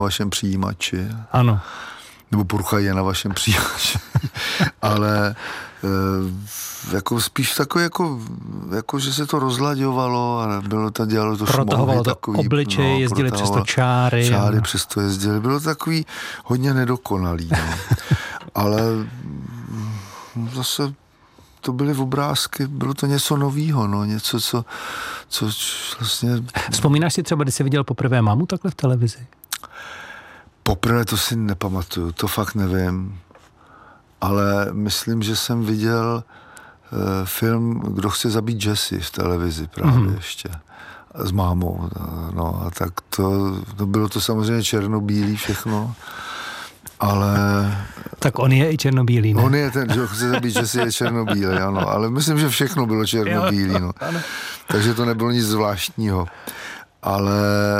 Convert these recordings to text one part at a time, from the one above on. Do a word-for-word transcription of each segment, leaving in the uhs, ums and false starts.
vašem přijímači. Ano. Nebo Purcha je na vašem přijímači. Ale e, jako spíš takový, jako, jako, že se to rozlaďovalo a bylo to, dělalo to šmouhy. Protahovalo to takový, obličej, no, jezdili přes to čáry. Čáry a... přes to jezdili. Bylo to takový hodně nedokonalý. No. Ale zase to byly obrázky, bylo to něco novýho, no, něco, co, co vlastně... Vzpomínáš si třeba, když jsi viděl poprvé mámu takhle v televizi? Poprvé to si nepamatuju, to fakt nevím. Ale myslím, že jsem viděl uh, film Kdo chce zabít Jessie v televizi právě mm-hmm. ještě. S mámou. No a tak to, to bylo to samozřejmě černobílý všechno. Ale... Tak on je i černobílý, ne? On je ten, že chce zabít, že si je černobílý, ano. Ale myslím, že všechno bylo černobílý, no. Takže to nebylo nic zvláštního. Ale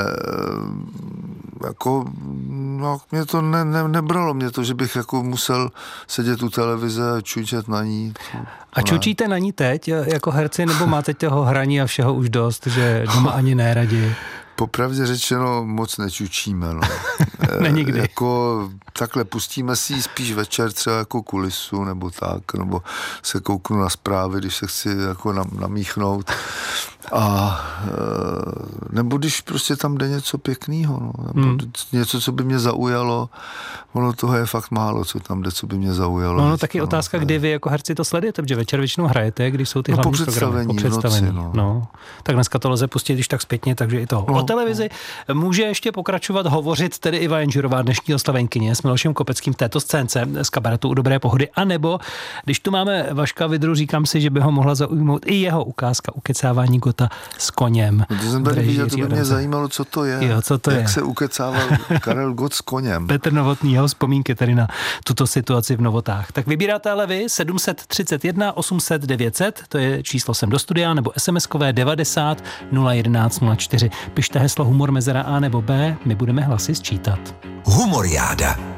jako, no, mě to ne, ne, nebralo mě to, že bych jako musel sedět u televize a čučet na ní. A čučíte na ní teď jako herci, nebo máte toho hraní a všeho už dost, že doma ani neradi? Popravdě řečeno moc nečučíme, no. Ne nikdy. E, jako takhle pustíme si ji spíš večer třeba jako kulisu nebo tak, nebo se kouknu na zprávy, když se chci jako namíchnout. A nebo když prostě tam jde něco pěknýho, no. Nebo hmm. něco, co by mě zaujalo, ono toho je fakt málo, co tam jde, co by mě zaujalo. No, no taky no, otázka, kdy vy jako herci to sledujete, protože večer většinou hrajete, když jsou ty no, hlavní po programy. Po představení. Noci, no. No. Tak dneska to lze pustit, když tak zpětně, takže i to. No, o televizi no. může ještě pokračovat hovořit tedy Iva Jenžerová, dnešní oslavenkyně s Milošem Kopeckým v této scénce z kabaretu U dobré pohody, anebo když tu máme Vaška Vidru, říkám si, že by ho mohla zaujmout i jeho ukázka ukecávání Gotta s koněm. No to jsem tady viděl, to by mě zajímalo, co to je. Jo, co to Jak je? se ukecával Karel Gott s koněm. Petr Novotný, jeho vzpomínky tedy na tuto situaci v Novotách. Tak vybíráte ale vy sedm set třicet jedna osm set devět set, to je číslo sem do studia, nebo SMSkové devadesát nula jedenáct nula čtyři. Pište heslo humor mezera A nebo B, my budeme hlasy sčítat. Humoriáda.